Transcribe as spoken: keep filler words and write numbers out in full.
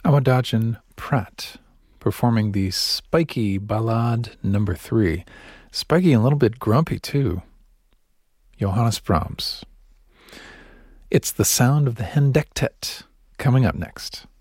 Amadagin Pratt performing the spiky ballade number three. Spiky and a little bit grumpy too. Johannes Brahms. It's the sound of the Hendektet coming up next.